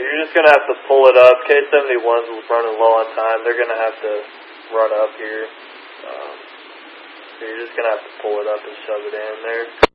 you're just going to have to pull it up. K71's running low on time. They're going to have to run up here. So you're just going to have to pull it up and shove it in there.